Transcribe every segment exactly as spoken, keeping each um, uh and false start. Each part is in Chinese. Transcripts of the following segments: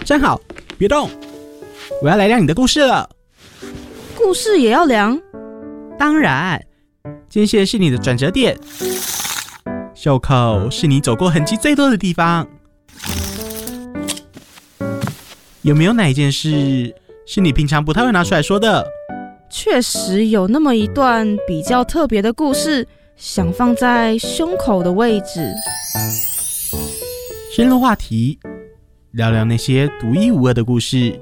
站好，别动，我要来量你的故事了。 故事也要量？ 当然，肩线是你的转折点，袖口是你走过痕迹最多的地方。有没有哪一件事是你平常不太会拿出来说的？ 确实有那么一段比较特别的故事，想放在胸口的位置。 深入话题，聊聊那些独一无二的故事。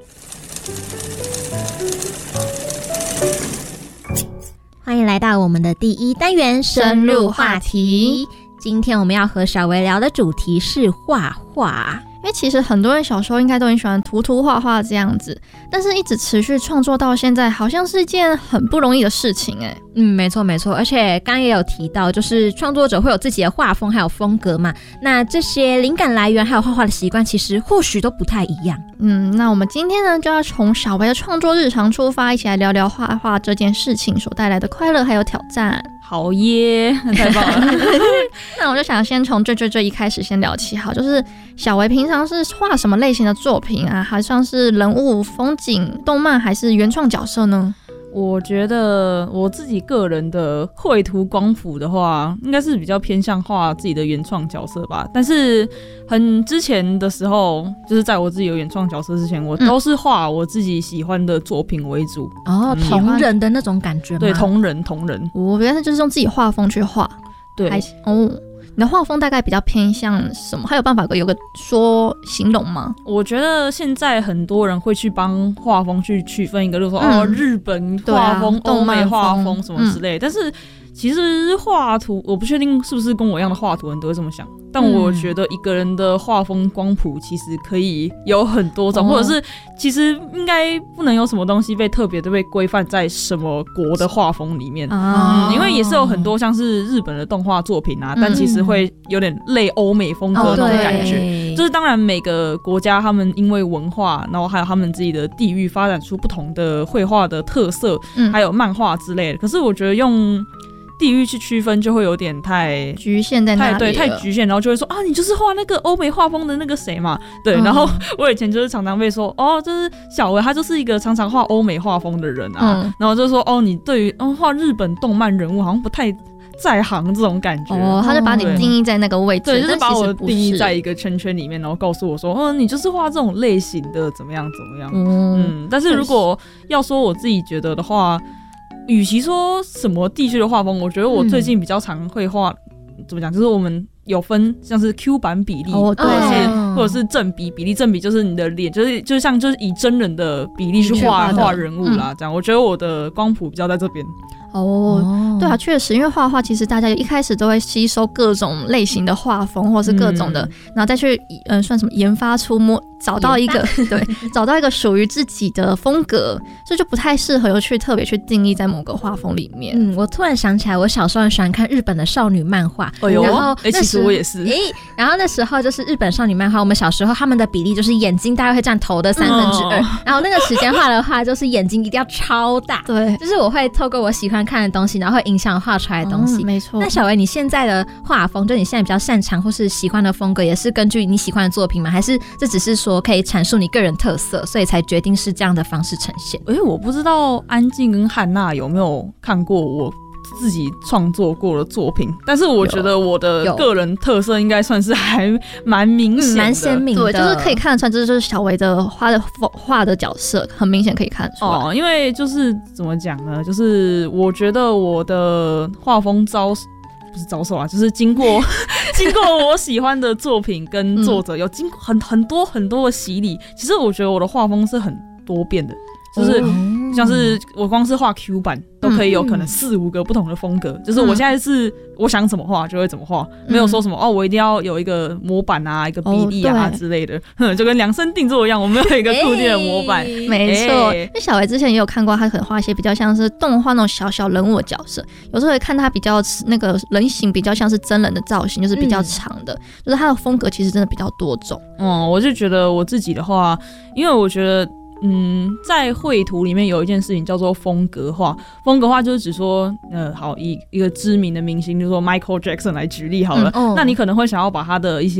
欢迎来到我们的第一单元深入话题。今天我们要和小维聊的主题是画画。 因为其实很多人小时候应该都很喜欢涂涂画画这样子，但是一直持续创作到现在，好像是一件很不容易的事情哎。 嗯，没错没错，而且刚刚也有提到，就是创作者会有自己的画风还有风格嘛，那这些灵感来源还有画画的习惯，其实或许都不太一样。 嗯，那我们今天呢，就要从小维的创作日常出发，一起来聊聊画画这件事情所带来的快乐还有挑战。 好耶，太棒了！ 那我就想先从最最最一开始先聊起，好，就是小维平常是画什么类型的作品啊？还像是人物、风景、动漫，还是原创角色呢？ 我觉得我自己个人的绘图光谱的话，应该是比较偏向画自己的原创角色吧。但是很之前的时候，就是在我自己有原创角色之前，我都是画我自己喜欢的作品为主。 哦，嗯、同人的那种感觉吗？ 对，同人同人。 我原来就是用自己画风去画。 对， 哦。你的画风大概比较偏向什么？还有办法有个说形容吗？ 我觉得现在很多人会去帮画风去区分一个，就是说、嗯、哦，日本画风、欧美画风什么之类、嗯。但是其实画图，我不确定是不是跟我一样的画图人都会这么想。但我觉得一个人的画风光谱其实可以有很多种，哦、或者是其实应该不能有什么东西被特别的被规范在什么国的画风里面、哦嗯，因为也是有很多像是日本的动画作品啊，嗯、但其实会有点类欧美风格的那种感觉。哦、就是当然每个国家他们因为文化，然后还有他们自己的地域发展出不同的绘画的特色，嗯、还有漫画之类的。可是我觉得用地域去区分就会有点太局限在那里了， 对，太局限，然后就会说啊，你就是画那个欧美画风的那个谁嘛，对、嗯。然后我以前就是常常被说，哦，就是小维他就是一个常常画欧美画风的人啊，嗯、然后就说哦，你对于哦画日本动漫人物好像不太在行这种感觉， 哦，他就把你定义在那个位置， 对，就是把我定义在一个圈圈里面，然后告诉我说，哦，你就是画这种类型的，怎么样怎么样，嗯。嗯但是如果要说我自己觉得的话。与其说什么地区的画风，我觉得我最近比较常会画、嗯，怎么讲？就是我们有分像是 Q 版比例，哦、或者是、哦、或者是正比比例，正比就是你的脸，就是就像就是以真人的比例去画画人物啦，这样。我觉得我的光谱比较在这边。 哦，对啊，确实，因为画画其实大家一开始都会吸收各种类型的画风，或是各种的，嗯、然后再去嗯算什么研发出摸找到一个对找到一个属于自己的风格，所以就不太适合有去特别去定义在某个画风里面。 嗯，我突然想起来，我小时候很喜欢看日本的少女漫画， 哎呦， 然后哎、欸，其实我也是， 哎，然后那时候就是日本少女漫画，我们小时候他们的比例就是眼睛大概会占头的三分之二，然后那个时间画的话，就是眼睛一定要超大， 对， 就是我会透过我喜欢看的东西，然后会影响画出来的东西。 嗯、没错。 那小维，你现在的画风，就你现在比较擅长或是喜欢的风格，也是根据你喜欢的作品吗？还是这只是说可以阐述你个人特色，所以才决定是这样的方式呈现？ 哎、欸，我不知道安静跟汉娜有没有看过我自己创作过的作品，但是我觉得我的个人特色应该算是还蛮明显的， 蛮鲜明的， 对，就是可以看得出来，这就是小维的画的画的角色，很明显可以看得出来。 哦，因为就是怎么讲呢？就是我觉得我的画风招不是招手啊，就是经过经过我喜欢的作品跟作者有经过很很多很多的洗礼。其实我觉得我的画风是很多变的。就是像是我光是画 Q 版都可以有可能四五个不同的风格，嗯、就是我现在是我想怎么画就会怎么画，嗯、没有说什么哦我一定要有一个模板啊一个比例啊、哦、之类的，就跟量身定做一样，我没有一个固定的模板。 欸、没错，因为小维之前也有看过，他可能画一些比较像是动画那种小小人物的角色，有时候会看他比较那个人形比较像是真人的造型，就是比较长的，嗯、就是他的风格其实真的比较多种。 嗯，我就觉得我自己的话，因为我觉得。嗯，在绘图里面有一件事情叫做风格化。风格化就是指说，呃，好，以一个知名的明星，就是说 Michael Jackson 来举例好了。嗯哦、那你可能会想要把他的一些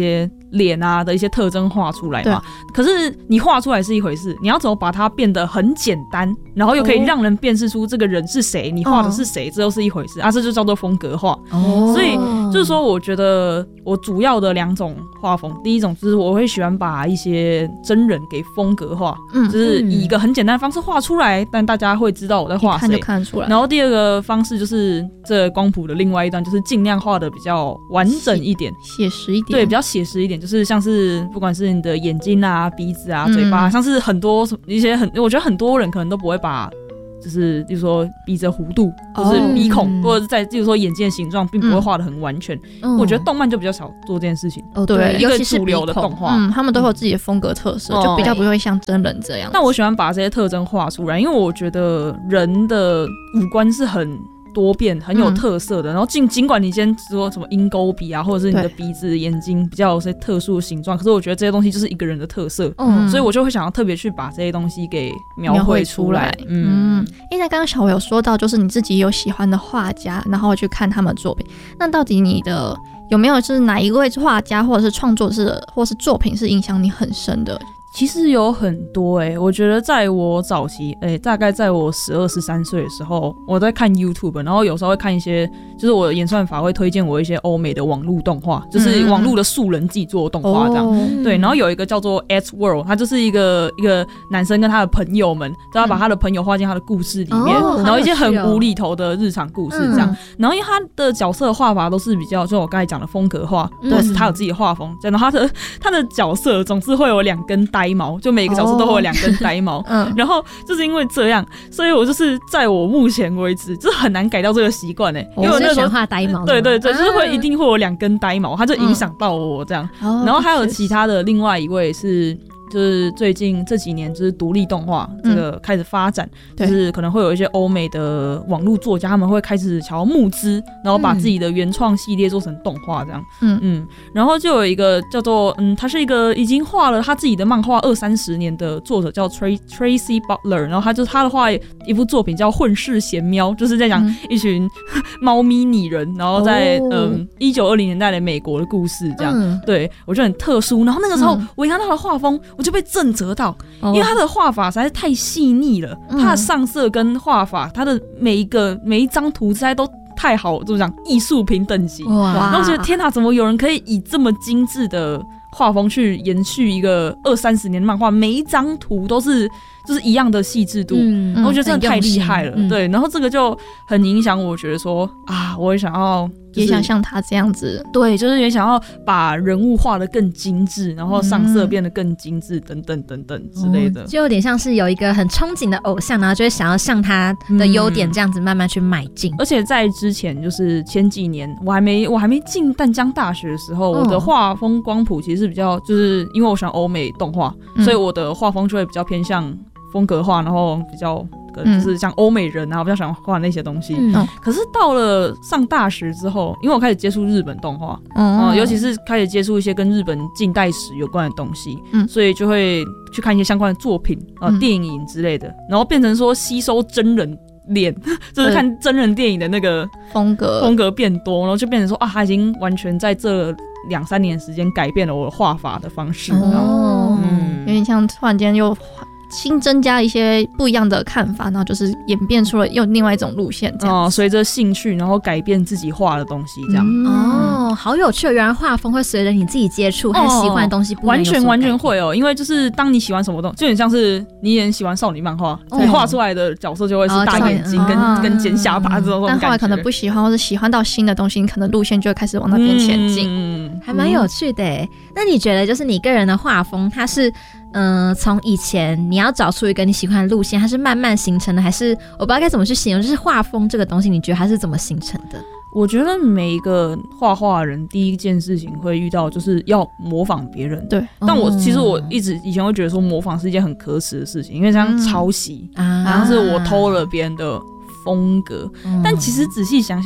脸啊的一些特征画出来嘛。可是你画出来是一回事，你要怎么把它变得很简单，然后又可以让人辨识出这个人是谁，你画的是谁，这又是一回事啊，这就叫做风格化。哦，所以就是说，我觉得我主要的两种画风，第一种就是我会喜欢把一些真人给风格化，嗯，就是以一个很简单的方式画出来，但大家会知道我在画谁， 看就看得出来。 然后第二个方式就是这光谱的另外一端，就是尽量画的比较完整一点， 写实一点， 对，比较写实一点，就是像是不管是你的眼睛啊、鼻子啊、嘴巴，嗯、像是很多一些很，我觉得很多人可能都不会把。就是比如说鼻子的弧度，或是鼻孔，哦、或者是在比如说眼睛的形状，并不会画得很完全。嗯、我觉得动漫就比较少做这件事情。 哦，对， 一个主流的动画， 嗯，他们都会有自己的风格特色，嗯、就比较不会像真人这样。 但我喜欢把这些特征画出来，因为我觉得人的五官是很多变很有特色的，嗯、然后尽尽管你先说什么鹰钩鼻啊，或者是你的鼻子眼睛比较有些特殊的形状，可是我觉得这些东西就是一个人的特色，嗯、所以我就会想要特别去把这些东西给描绘出来。 嗯，因为刚刚小伟有说到，就是你自己有喜欢的画家，然后去看他们的作品，那到底你的有没有是哪一位画家或者是创作者或是作品是影响你很深的？ 其实有很多哎、欸，我觉得在我早期哎、欸，大概在我十二十三岁的时候，我在看 YouTube， 然后有时候会看一些，就是我的演算法会推荐我一些欧美的网络动画，就是网络的素人自己做的动画这样。嗯、对，然后有一个叫做 At World， 他就是一个一个男生跟他的朋友们，都要把他的朋友画进他的故事里面，嗯、然后一些很无厘头的日常故事这样。嗯、然后因为他的角色画法都是比较，就我刚才讲的风格化，都、嗯、是他有自己的画风，然后他的他的角色总是会有两根呆毛，就每个角色都会有两根呆毛，嗯，然后就是因为这样，所以我就是在我目前为止，就是很难改掉这个习惯哎， 因为我那时候画呆毛， 对对对，就是会一定会有两根呆毛，它就影响到我这样。然后还有其他的另外一位是。就是最近这几年，就是独立动画这个开始发展，嗯、就是可能会有一些欧美的网络作家，他们会开始想要募资，然后把自己的原创系列做成动画这样。嗯嗯，然后就有一个叫做嗯，他是一个已经画了他自己的漫画二三十年的作者，叫 Tracy Butler， 然后他就是他的画一部作品叫《混世闲喵》，就是在讲一群猫咪拟人，然后在、哦、嗯一九二零年代的美国的故事这样。嗯、对我觉得很特殊。然后那个时候、嗯、我一看他的画风。我就被震慑到，因为他的画法实在是太细腻了，嗯、他的上色跟画法，他的每一个每一张图实在都太好，怎么讲艺术品等级。哇！然后我觉得天哪，怎么有人可以以这么精致的画风去延续一个二三十年的漫画，每一张图都是就是一样的细致度，嗯、然后我觉得真的太厉害了。嗯、对，然后这个就很影响我，觉得说啊，我也想要。 也想像他这样子， 对，就是也想要把人物画得更精致，然后上色变得更精致，等等等等之类的， 嗯、就有点像是有一个很憧憬的偶像，然后就会想要像他的优点这样子慢慢去迈进。 嗯、而且在之前，就是前几年，我还没我还没进淡江大学的时候，哦、我的画风光谱其实是比较，就是因为我喜欢欧美动画，嗯、所以我的画风就会比较偏向风格化，然后比较。就是像欧美人啊，我比较喜欢画那些东西。嗯、可是到了上大学之后，因为我开始接触日本动画，嗯呃，尤其是开始接触一些跟日本近代史有关的东西，嗯、所以就会去看一些相关的作品啊、呃、电影之类的，然后变成说吸收真人脸，就是看真人电影的那个风格风格变多，然后就变成说啊，他已经完全在这两三年时间改变了我的画法的方式。哦， 嗯，有点像突然间又。新增加一些不一样的看法，然后就是演变出了又另外一种路线这样。 哦，随着兴趣，然后改变自己画的东西，这样。 嗯、哦，好有趣！原来画风会随着你自己接触和喜欢的东西不完全完全会哦，因为就是当你喜欢什么东西，就很像是你也喜欢少女漫画，哦、你画出来的角色就会是大眼睛跟、哦、跟尖下巴这种感觉。 但后来可能不喜欢，或是喜欢到新的东西，你可能路线就会开始往那边前进。 嗯，还蛮有趣的耶。那你觉得，就是你个人的画风，它是？嗯，从以前你要找出一个你喜欢的路线，它是慢慢形成的，还是我不知道该怎么去形容？就是画风这个东西，你觉得它是怎么形成的？ 我觉得每一个画画的人第一件事情会遇到就是要模仿别人。 对， 但我其实我一直以前会觉得说模仿是一件很可耻的事情，因为像抄袭，然后、嗯、是我偷了别人的风格。嗯、但其实仔细想想，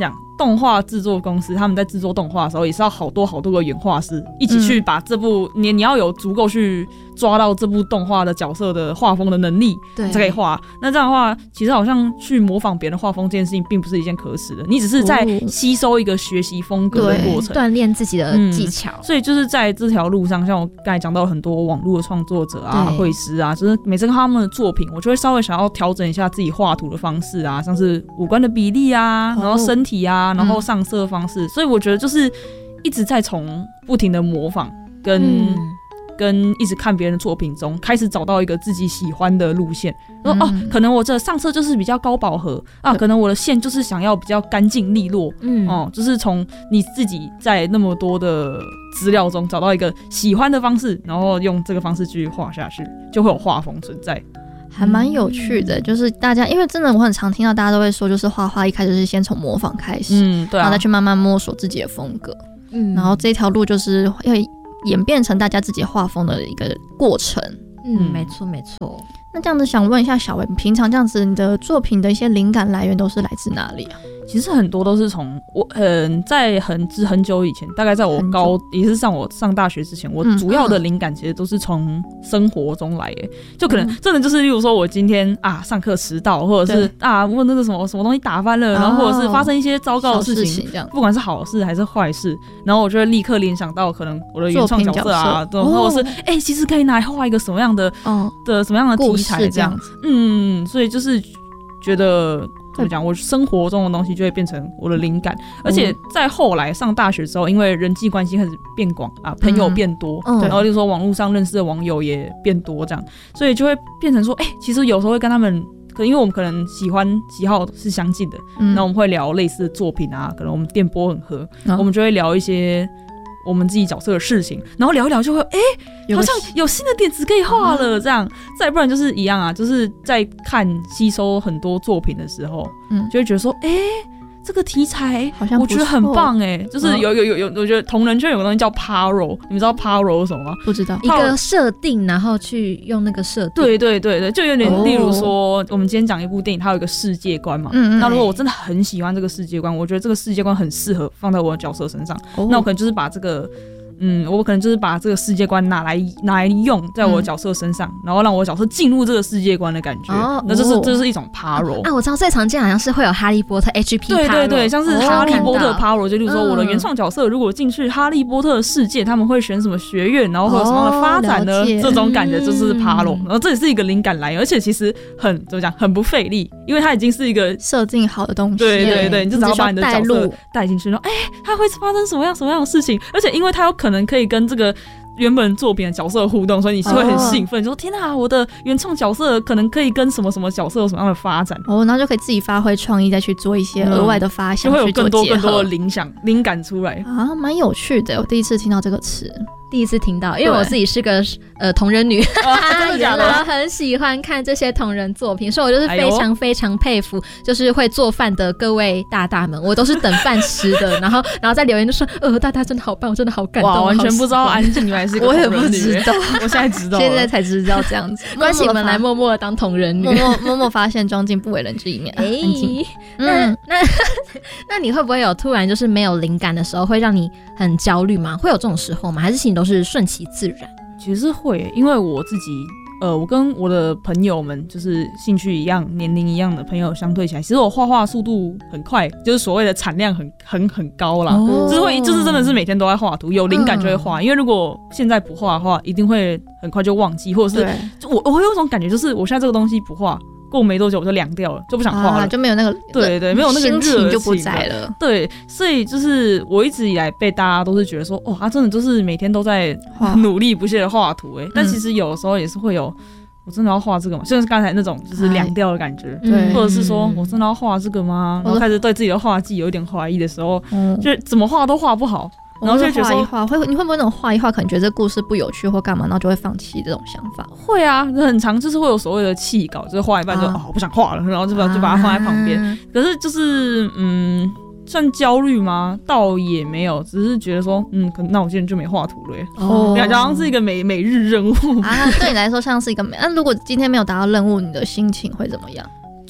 动画制作公司他们在制作动画的时候，也是要好多好多个原画师一起去把这部、嗯、你你要有足够去抓到这部动画的角色的画风的能力，对，才可以画。那这样的话，其实好像去模仿别人的画风这件事情，并不是一件可耻的，你只是在吸收一个学习风格的过程， 锻炼自己的技巧、嗯。所以就是在这条路上，像我刚才讲到很多网络的创作者啊、绘师啊，就是每次看他们的作品，我就会稍微想要调整一下自己画图的方式啊，像是五官的比例啊，然后身体啊，然后上色方式。嗯、所以我觉得就是一直在从不停的模仿跟、嗯、跟一直看别人的作品中，开始找到一个自己喜欢的路线。说、嗯、哦，可能我这上色就是比较高饱和啊，可能我的线就是想要比较干净利落。嗯，哦，就是从你自己在那么多的资料中找到一个喜欢的方式，然后用这个方式继续画下去，就会有画风存在。 还蛮有趣的，就是大家因为真的我很常听到大家都会说，就是画画一开始是先从模仿开始，嗯，对啊，然后再去慢慢摸索自己的风格，嗯，然后这条路就是要演变成大家自己画风的一个过程。 嗯，没错没错。 那这样子想问一下小维，平常这样子你的作品的一些灵感来源都是来自哪里啊？ 其实很多都是从我很在很之很久以前，大概在我高也是上我上大学之前，我主要的灵感其实都是从生活中来耶，就可能真的就是例如说我今天啊上课迟到，或者是啊问那个什么什么东西打翻了，然后或者是发生一些糟糕的事情，哦、不管是好事还是坏事，然后我就会立刻联想到可能我的原创角色啊，对，或者是哎、欸、其实可以拿来画一个什么样的、哦、的什么样的题材这样子，嗯，所以就是觉得。怎么讲？我生活中的东西就会变成我的灵感，而且在后来上大学之后，因为人际关系开始变广啊，朋友变多，嗯、然后就是说网络上认识的网友也变多，这样，所以就会变成说，哎、欸，其实有时候会跟他们，可能因为我们可能喜欢喜好是相近的，那、嗯、我们会聊类似的作品啊，可能我们电波很合，嗯、我们就会聊一些。我们自己角色的事情，然后聊一聊就会，哎、欸，好像有新的点子可以画了，这样。再不然就是一样啊，就是在看吸收很多作品的时候，嗯，就会觉得说，哎、欸，这个题材好像我觉得很棒哎、欸，就是有有有有，我觉得同人圈有个东西叫 Paro， 你们知道 Paro 是什么吗？ 不知道， 一个设定，然后去用那个设定。 对对对对，就有点，哦、例如说，我们今天讲一部电影，它有一个世界观嘛，嗯嗯，那如果我真的很喜欢这个世界观，我觉得这个世界观很适合放在我的角色身上，哦、那我可能就是把这个。嗯，我可能就是把这个世界观拿来拿来用在我的角色身上，嗯、然后让我的角色进入这个世界观的感觉。哦，那这是这是一种 Paro 啊，我知道最常见好像是会有哈利波特 H P Paro， 对对对，像是哈利波特 Paro， 就例如说我的原创角色如果进去哈利波特的世界，他们会选什么学院，然后会有什么样的发展呢？哦、这种感觉就是 Paro，、嗯、然后这也是一个灵感来源，而且其实很怎么讲，很不费力，因为它已经是一个设定好的东西。 对对对，你就只要把你的角色带进去，然后哎，它会发生什么样什么样的事情，而且因为它有可能可以跟这个。原本作品的角色互动，所以你是会很兴奋，就说天哪，我的原创角色可能可以跟什么什么角色有什么样的发展哦，然后就可以自己发挥创意，再去做一些额外的发想， 就会有更多更多的灵想灵感出来啊，蛮有趣的。我第一次听到这个词。 第一次听到，因为我自己是个呃同人女，真的假的？我很喜欢看这些同人作品，所以我就是非常非常佩服，就是会做饭的各位大大们，我都是等饭吃的，然后然后在留言就说，呃，大大真的好棒，我真的好感动， 哇，完全不知道安静原来是个同人女，我也不知道，我现在知道了， 现在才知道这样子， 关起门来默默的当同人女， 默默默默发现装进不为人知一面，哎、欸， 嗯，那那那你会不会有突然就是没有灵感的时候，会让你很焦虑吗？会有这种时候吗？还是其实都是顺其自然？ 其实会，因为我自己，呃，我跟我的朋友们就是兴趣一样、年龄一样的朋友相对起来，其实我画画速度很快，就是所谓的产量很很很高啦。哦、就是会，就是真的是每天都在画图，有灵感就会画。嗯、因为如果现在不画的话，一定会很快就忘记，或者是就我我会有一种感觉，就是我现在这个东西不画。过没多久我就凉掉了，就不想画了， 啊、就没有那个对对，没有那个热情就不在了。 对，所以就是我一直以来被大家都是觉得说，哦，他真的就是每天都在努力不懈的画图，哎，但其实有的时候也是会有，我真的要画这个吗？就是刚才那种就是凉掉的感觉，对，或者是说我真的要画这个吗？然后开始对自己的画技有一点怀疑的时候，嗯、就怎么画都画不好。然后就觉得说， 画会你会不会那种画一画，可能觉得这故事不有趣或干嘛，然后就会放弃这种想法？ 会啊，很常就是会有所谓的弃稿，就是画一半就、啊、哦不想画了，然后就把就把它放在旁边。啊、可是就是嗯，算焦虑吗？倒也没有，只是觉得说嗯，可能那我今天就没画图了耶。哦，好像是一个每每日任务啊。对你来说像是一个每，那如果今天没有达到任务，你的心情会怎么样？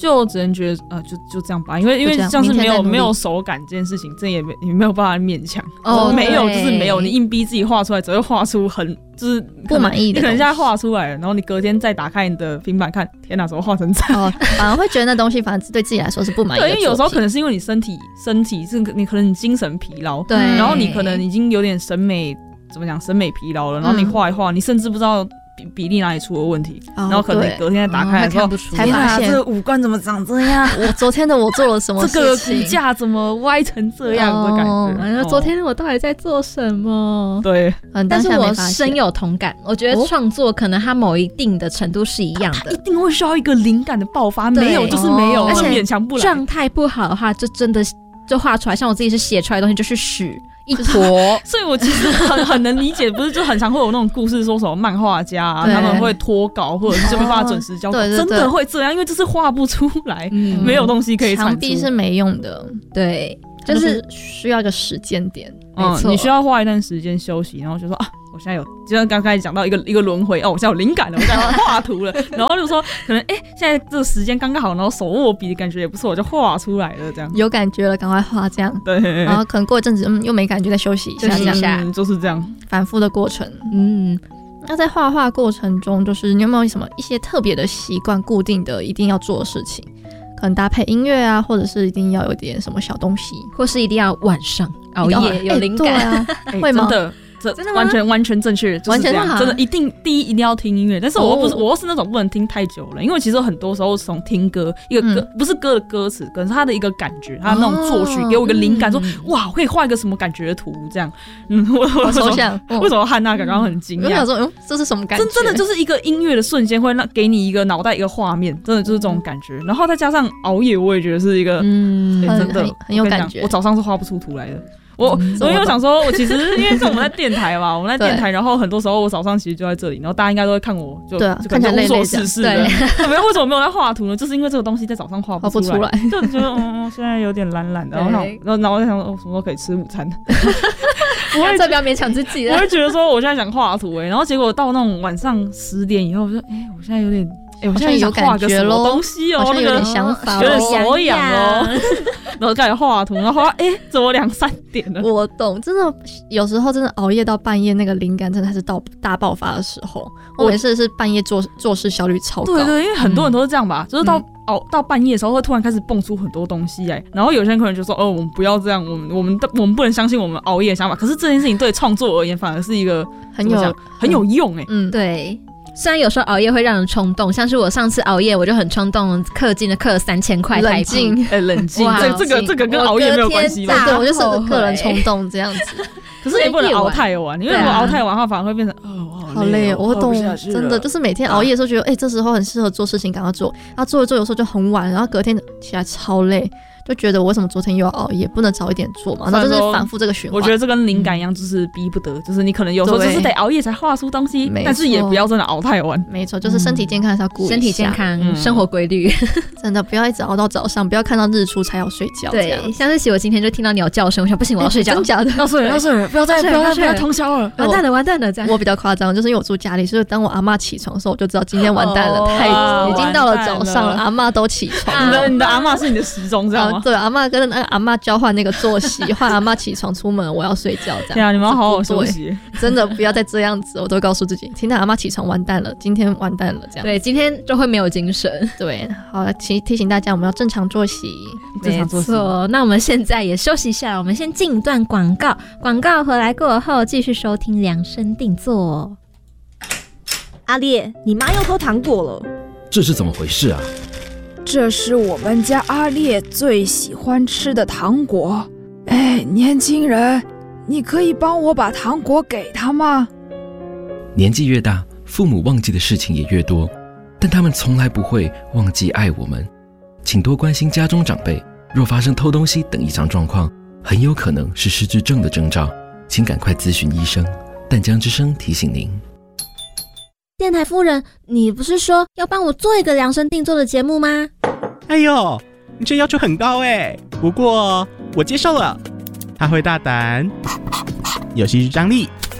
就只能觉得呃，就就这样吧，因为因为像是没有没有手感这件事情，这也没你没有办法勉强。哦，没有就是没有，你硬逼自己画出来，只会画出很就是不满意的。 你可能现在画出来了，然后你隔天再打开你的平板看，天哪，怎么画成这样？哦， 反而会觉得那东西反而对自己来说是不满意的。 对，因为有时候可能是因为你身体身体是你可能你精神疲劳， 对， 然后你可能已经有点审美怎么讲审美疲劳了，然后你画一画，你甚至不知道。比, 比例哪里出了问题，哦、然后可能隔天再打开的时候， 哦、才发现这个五官怎么长这样？ 我昨天的我做了什么事情？ 这个骨架怎么歪成这样的感觉？ 哦哦、昨天我到底在做什么？ 对， 但是我深有同感。我觉得创作可能它某一定的程度是一样的， 它一定会需要一个灵感的爆发，没有就是没有， 而且勉强不来。 状态不好的话，就真的就画出来，像我自己是写出来的东西就是屎。一坨， 所以我其实很很能理解，不是就很常会有那种故事，说什么漫画家、啊、他们会脱稿，或者是就没办法准时交稿， 对对对， 真的会这样，因为这是画不出来，嗯、没有东西可以产出， 墙壁是没用的， 对， 就是、就是需要一个时间点， 嗯，你需要花一段时间休息，然后就说啊。我现在有，就像刚开始讲到一个一个轮回哦，我现在有灵感了，我现在要画图了，然后就说可能哎、欸，现在这个时间刚刚好，然后手握笔的感觉也不错，我就画出来了，这样有感觉了，赶快画这样， 对， 然后可能过一阵子嗯又没感觉，再休息一下， 休息一下、 嗯，就是这样反复的过程。嗯，那在画画过程中，就是你有没有什么一些特别的习惯，固定的一定要做的事情？可能搭配音乐啊，或者是一定要有点什么小东西， 或是一定要晚上熬夜有灵感、欸啊欸、会吗？ 真的。真的完全完全正确，就是这样，真的一定第一一定要听音乐，但是我又不是、哦、我又是那种不能听太久了，因为其实很多时候从听歌一个歌、嗯、不是歌的歌词，可能是他的一个感觉，他的那种作曲、哦、给我一个灵感，说、嗯、哇我可以画一个什么感觉的图这样，嗯，我我抽象， 为什么汉娜刚刚很惊讶？ 我想说，嗯，这是什么感觉？ 真真的就是一个音乐的瞬间会让给你一个脑袋一个画面，真的就是这种感觉，然后再加上熬夜，我也觉得是一个嗯、欸，真的 很, 很有感觉。 我早上是画不出图来的。我所以我想说，我其实因为是我们在电台嘛，我们在电台，然后很多时候我早上其实就在这里，然后大家应该都会看我就， 对啊， 就感觉无所事事的。对，为什么没有在画图呢？就是因为这个东西在早上画不出来， 不出来就觉得嗯，现在有点懒懒的，然后然后我在想说，哦，什么时候可以吃午餐？ 我会这不要勉强自己了。 我会觉得说，我现在想画图哎，然后结果到那种晚上十点以后，我说，哎，我现在有点。哎、欸，我现在有画个什么东西哦、喔， 好像有点想法、喔， 有点手痒哦，然后开始画图，然后画，哎、欸，怎么两三点了？ 我懂，真的有时候真的熬夜到半夜，那个灵感真的是到大爆发的时候。我每次是半夜做做事效率超高， 对对，因为很多人都是这样吧，嗯、就是到熬、哦、到半夜的时候会突然开始蹦出很多东西来，然后有些人可能就说，哦，我们不要这样，我们我们我们不能相信我们熬夜的想法。可是这件事情对创作而言，反而是一个很有很有用哎、欸， 嗯，对。虽然有时候熬夜会让人冲动，像是我上次熬夜，我就很冲动，氪金的氪了三千块台币。 冷静， 哎，冷静，这这个这个跟熬夜没有关系吧？ 对，我就是个人冲动这样子。 可是也不能熬太晚，因为如果熬太晚的话，反而会变成哦， 好累哦。我懂，真的就是每天熬夜的时候觉得，哎，这时候很适合做事情，赶快做，然后做一做，有时候就很晚，然后隔天起来超累。就觉得我为什么昨天又要熬夜，不能早一点做嘛？然后就是反复这个循环。 我觉得这跟灵感一样，就是逼不得，嗯、就是你可能有时候就是得熬夜才画出东西，但是也不要真的熬太晚。 没错，就是身体健康还是要顾一下， 身体健康，嗯、生活规律， 真的不要一直熬到早上，不要看到日出才要睡觉。 对，像是我今天就听到鸟叫声，我想不行，我要睡觉， 真假的？ 要睡了，要睡了，不要再不要再不要通宵了， 完蛋了，完蛋了！这样我比较夸张，就是因为我住家里，所以当我阿嬷起床的时候，我就知道今天完蛋了， 哦、 太已经到了早上了，阿嬷都起床了。你的阿嬷是你的时钟，知道吗？ 对，阿嬷跟那个阿嬷交换那个作息，换阿嬷起床出门，我要睡觉这样。 对啊，你们要好好休息， 真的不要再这样子，我都会告诉自己，听到阿嬷起床完蛋了，今天完蛋了这样。 对，今天就会没有精神。 对，好，提提醒大家，我们要正常作息。 没错，那我们现在也休息一下，我们先进一段广告，广告回来过后继续收听量身定做。 阿烈，你妈又偷糖果了， 这是怎么回事啊？ 这是我们家阿烈最喜欢吃的糖果。哎，年轻人，你可以帮我把糖果给他吗？ 年纪越大，父母忘记的事情也越多，但他们从来不会忘记爱我们。请多关心家中长辈，若发生偷东西等异常状况，很有可能是失智症的征兆，请赶快咨询医生。淡江之声提醒您。 电台夫人，你不是说要帮我做一个量身定做的节目吗？ 哎呦，你这要求很高哎，不过我接受了。他会大胆，有戏剧张力，而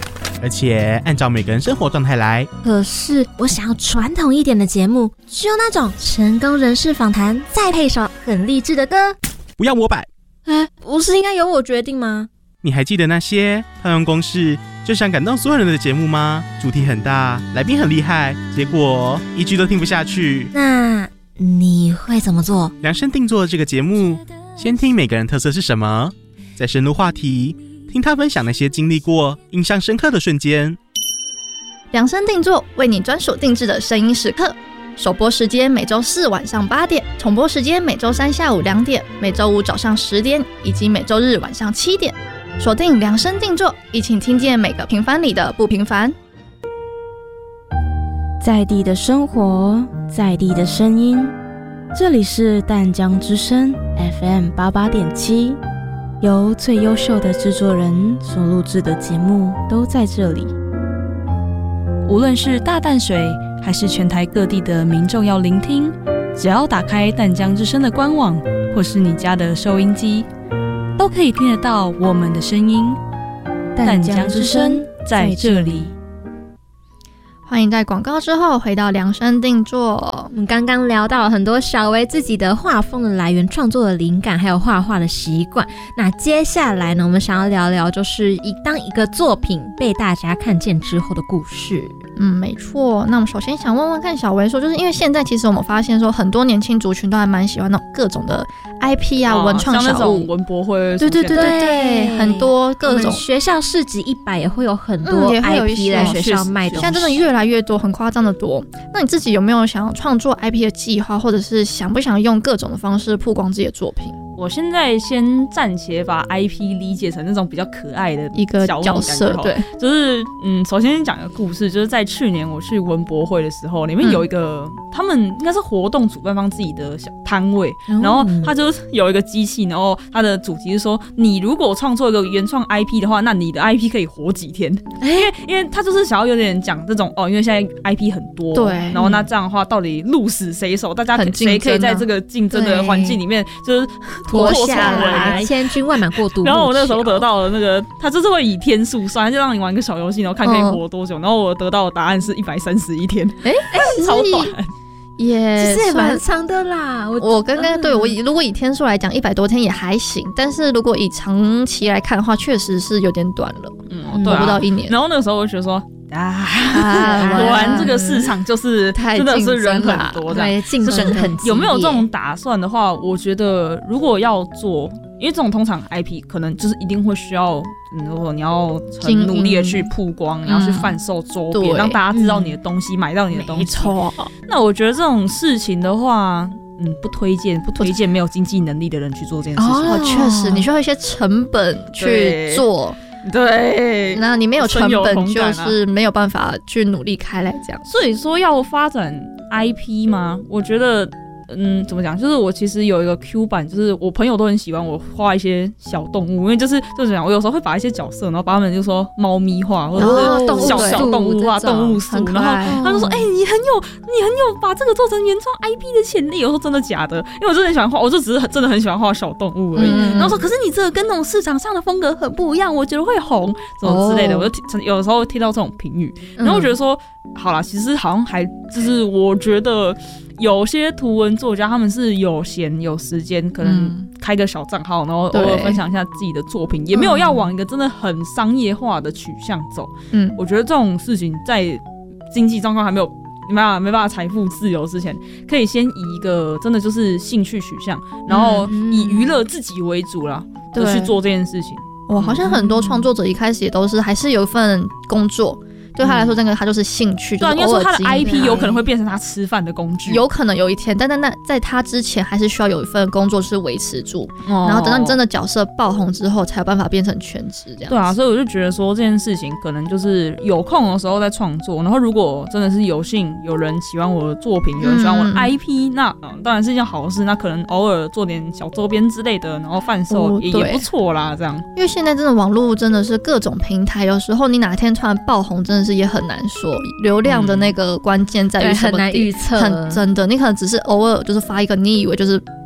而且按照每个人生活状态来。 可是我想要传统一点的节目，就那种成功人士访谈，再配首很励志的歌。 不要模板。 哎，不是应该由我决定吗？ 你还记得那些套用公式就想感动所有人的节目吗？主题很大，来宾很厉害，结果一句都听不下去。 那你会怎么做？ 量身定做这个节目，先听每个人特色是什么，再深入话题，听他分享那些经历过印象深刻的瞬间。 量身定做，为你专属定制的声音时刻。首播时间每周四晚上八点，重播时间每周三下午两点，每周五早上十点，以及每周日晚上七点。锁定量身定做，一起听见每个平凡里的不平凡。 在地的生活，在地的声音，这里是淡江之声 F M 八八点七，由最优秀的制作人所录制的节目都在这里。 无论是大淡水还是全台各地的民众要聆听，只要打开淡江之声的官网或是你家的收音机，都可以听得到我们的声音。淡江之声在这里。 欢迎在广告之后回到量身定做。 我们刚刚聊到了很多小薇自己的画风的来源、创作的灵感，还有画画的习惯。那接下来呢，我们想要聊聊就是一当一个作品被大家看见之后的故事。 嗯，没错。那我们首先想问问看小薇说，就是因为现在其实我们发现说，很多年轻族群都还蛮喜欢那种各种的 I P 啊、哦、文创小物， 像那种文博会， 对对对对对，很多各种学校市集一百也会有很多 I P 在学校卖东西， 现在真的越来越多，很夸张的多。那你自己有没有想要创作 I P 的计划，或者是想不想用各种的方式曝光自己的作品？ 我现在先暂且把 I P 理解成那种比较可爱的一个角色，对， 就是嗯，首先讲一个故事，就是在去年我去文博会的时候，里面有一个、嗯、他们应该是活动主办方自己的小摊位，然后他就有一个机器，然后他的主题是说，你如果创作一个原创 I P 的话，那你的 I P 可以活几天？因为因为他就是想要有点讲这种哦，因为现在 I P 很多， 对， 然后那这样的话，到底鹿死谁手？大家谁可以在这个竞争的环境里面，就是活下来，千军万马过独木桥。 然后我那时候得到了那个，他就是会以天数算，就让你玩一个小游戏，然后看可以活多久。嗯、然后我得到的答案是一百三十一天，哎哎，超短， 也其实也蛮长的啦。我我刚刚对我如果以天数来讲，一百多天也还行，但是如果以长期来看的话，确实是有点短了，嗯，对、啊，不到一年。 然后那个时候我就觉得说。啊，玩这个市场就是真的是人很多， 对，竞争很激烈。 有没有这种打算的话，我觉得如果要做，因为这种通常 I P 可能就是一定会需要，嗯，如果你要很努力的去曝光，你要去贩售周边，让大家知道你的东西，买到你的东西。没错。那我觉得这种事情的话。嗯，不推荐，不推荐没有经济能力的人去做这件事情。 哦，确实，你需要一些成本去做。 对， 那你没有成本，就是没有办法去努力开来这样。 所以说要发展 I P 吗？我觉得。嗯，怎么讲？就是我其实有一个 Q 版，就是我朋友都很喜欢我画一些小动物，因为就是就是讲，我有时候会把一些角色，然后把他们就说猫咪画，或者是小小动物画、动物树，然后他就说：“哎、欸，你很有，你很有把这个做成原创 I P 的潜力。”我说：“真的假的？”因为我真的很喜欢画，我就只是很真的很喜欢画小动物而已。嗯、然后说：“可是你这个跟那种市场上的风格很不一样，我觉得会红，什么之类的。哦”我就有时候听到这种评语，然后我觉得说，好啦，其实好像还就是我觉得。有些图文作家他们是有闲有时间，可能开个小账号，然后偶尔分享一下自己的作品，也没有要往一个真的很商业化的取向走。嗯，我觉得这种事情在经济状况还没有没办法没办法财富自由之前，可以先以一个真的就是兴趣取向，然后以娱乐自己为主啦，就去做这件事情。 哇，好像很多创作者一开始也都是还是有一份工作。对他来说，这个他就是兴趣， 对、啊， 就是应该说他的 I P 有可能会变成他吃饭的工具， 有可能有一天，但但那在他之前还是需要有一份工作是维持住，哦、然后等到你真的角色爆红之后，才有办法变成全职这样。 对啊，所以我就觉得说这件事情可能就是有空的时候在创作，然后如果真的是有幸有人喜欢我的作品，有人喜欢我的 I P，、嗯、那、嗯、当然是一件好事，那可能偶尔做点小周边之类的，然后贩售也、哦、也不错啦，这样。 因为现在真的网络真的是各种平台，有时候你哪天突然爆红，真的是也很难说。流量的那个关键在于什么、嗯、 很难预测， 很真的，你可能只是偶尔就是发一个，你以为就是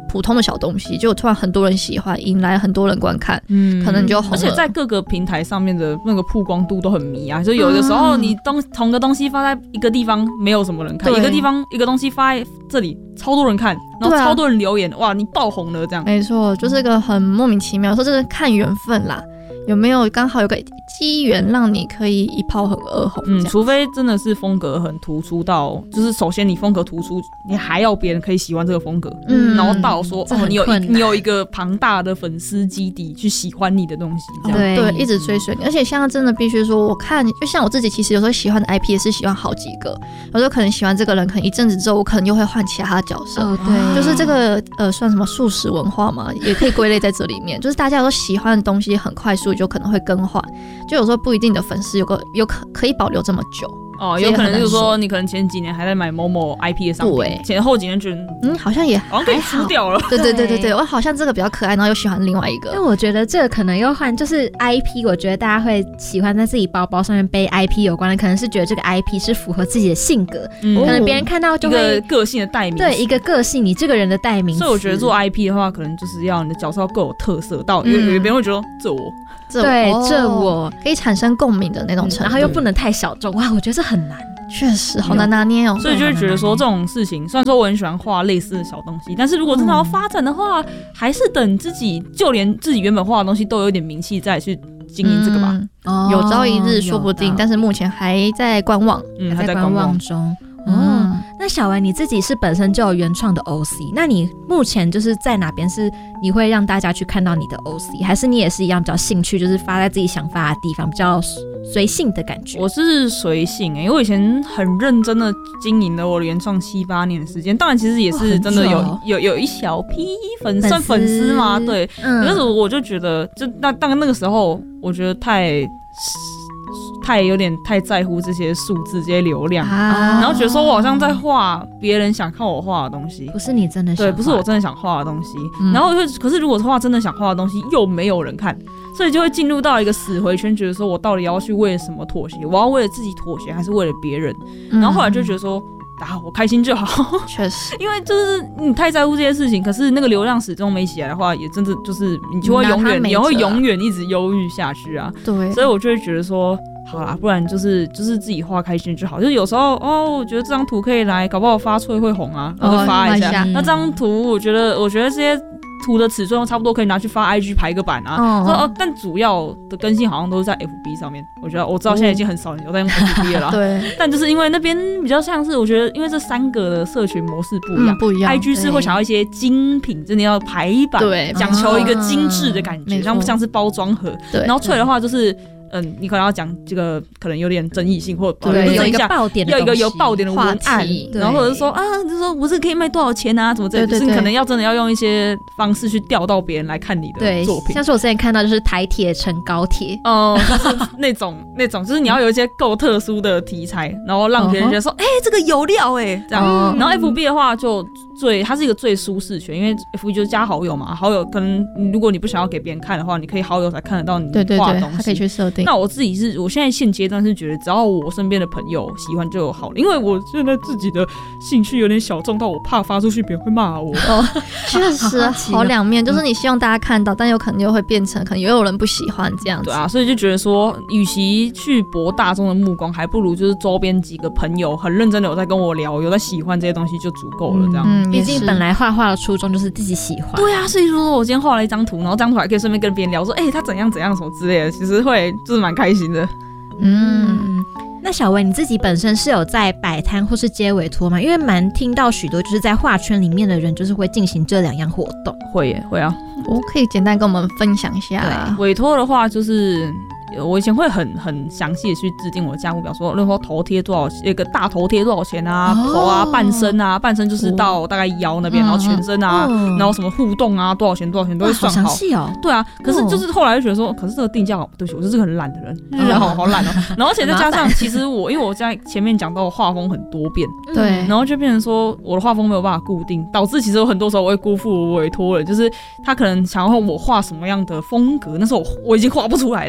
普通的小东西，就突然很多人喜欢，引来很多人观看，嗯，可能就红了。 而且在各个平台上面的那个曝光度都很迷啊，就有的时候你东同个东西发在一个地方没有什么人看，一个地方一个东西发在这里超多人看，然后超多人留言，啊、哇，你爆红了这样。 没错，就是个很莫名其妙，说这是看缘分啦。有没有刚好有个机缘让你可以一炮很而红？ 嗯，除非真的是风格很突出到，就是首先你风格突出，你还要别人可以喜欢这个风格，嗯，然后到说哦，你有一你有一个庞大的粉丝基底去喜欢你的东西，这样、 哦、对，一直追随你。而且现在真的必须说，我看就像我自己，其实有时候喜欢的 I P 也是喜欢好几个，有时候可能喜欢这个人，可能一阵子之后，我可能又会换其他的角色。哦，对，就是这个呃，算什么速食文化嘛，也可以归类在这里面。就是大家都喜欢的东西很快速就可能会更换，就有时候不一定的粉丝有个有可可以保留这么久。 哦，有可能就是说，你可能前几年还在买某某 I P 的商品，前后几年觉得嗯，好像也好像可以出掉了。 对对对对对，我好像这个比较可爱，然后又喜欢另外一个。 因为我觉得这个可能又换，就是 I P， 我觉得大家会喜欢在自己包包上面背 I P 有关的，可能是觉得这个 I P 是符合自己的性格，嗯、可能别人看到就会一个个性的代名词， 对，一个个性，你这个人的代名词。 所以我觉得做 I P 的话，可能就是要你的角色要够有特色，到有有别人会觉得这我。 对，这我可以产生共鸣的那种程度， 然后又不能太小众，哇，我觉得这很难， 确实好难拿捏哦。 所以就会觉得说这种事情，虽然说我很喜欢画类似的小东西，但是如果真的要发展的话，嗯、还是等自己就连自己原本画的东西都有一点名气，再去经营这个吧。 嗯哦、有朝一日说不定，但是目前还在观望， 嗯，还在观望中。哦，那小文你自己是本身就有原创的 O C， 那你目前就是在哪边是你会让大家去看到你的 O C， 还是你也是一样比较兴趣，就是发在自己想发的地方，比较随性的感觉？ 我是随性、欸，因为我以前很认真的经营了我的原创七八年的时间，当然其实也是真的有、哦、有有一小批粉算粉丝嘛，对，嗯、但是我就觉得就那当然那个时候我觉得太。太有点太在乎这些数字、这些流量，啊、然后觉得说我好像在画别人想看我画的东西， 不是你真的想画的， 对，不是我真的想画的东西。嗯、然后就可是如果是画真的想画的东西，又没有人看，所以就会进入到一个死回圈，觉得说我到底要去为了什么妥协？我要为了自己妥协，还是为了别人？嗯、然后后来就觉得说。啊，我开心就好。 确实， 因为就是你太在乎这些事情，可是那个流量始终没起来的话，也真的就是你就会永远，也会永远一直忧郁下去啊。 对， 所以我就会觉得说，好啦，不然就是就是自己画开心就好。就是有时候哦，我觉得这张图可以来，搞不好发出会红啊，然后就发一下。哦、那这张图，我觉得，我觉得这些。图的尺寸差不多可以拿去发 I G 排个版啊，哦哦、但主要的更新好像都是在 F B 上面。我觉得我知道现在已经很少人有在用 F B 了啦， 对。 但就是因为那边比较像是，我觉得因为这三个的社群模式不一样， 嗯、不一样。 I G 是会想要一些精品，真的要排版，对，讲求一个精致的感觉，嗯、像像是包装盒。对。然后脆的话就是。嗯，你可能要讲这个可能有点争议性，或者对有一个爆点的要一个有爆点的文案，然后或者是说啊，就是说我这可以卖多少钱啊，怎么这样，就是你可能要真的要用一些方式去钓到别人来看你的作品。 像是我之前看到就是台铁乘高铁， 哦、呃，就是那种那种，就是你要有一些够特殊的题材，然后让别人觉得说，哎、欸，这个有料哎、欸，这样。哦、然后 F B 的话就最，它是一个最舒适圈，因为 F B 就是加好友嘛，好友可能如果你不想要给别人看的话，你可以好友才看得到你画的东西， 他可以去设定。 那我自己是，我现在现阶段是觉得，只要我身边的朋友喜欢就有好了，因为我现在自己的兴趣有点小众到我怕发出去别人会骂我。 哦，确实好两面，就是你希望大家看到，但有可能又会变成可能也有人不喜欢这样子。 对啊，所以就觉得说，与其去博大众的目光，还不如就是周边几个朋友很认真的有在跟我聊，有在喜欢这些东西就足够了。这样， 嗯，毕竟本来画画的初衷就是自己喜欢。 对啊，所以说我今天画了一张图，然后这张图还可以顺便跟别人聊说，哎、欸，他怎样怎样什么之类的，其实会就是蛮开心的。 嗯，那小薇你自己本身是有在摆摊或是接委托吗？因为蛮听到许多就是在画圈里面的人就是会进行这两样活动。 会耶，会啊。 我可以简单跟我们分享一下。 委托的话就是我以前会很很详细的去制定我的价目表，说例如说头贴多少，一个大头贴多少钱啊，哦、头啊半身啊，半身就是到大概腰那边，哦、然后全身啊，哦、然后什么互动啊，多少钱多少钱都会算好。 好详细哦。 对啊，可是就是后来就觉得说，可是这个定价好，对不起，我就是个很懒的人，然后、嗯、好懒哦。然后而且再加上，其实我因为我在前面讲到我画风很多变， 对， 然后就变成说我的画风没有办法固定，导致其实有很多时候我会辜负我委托人，就是他可能想要我画什么样的风格，那时候我我已经画不出来了，这个线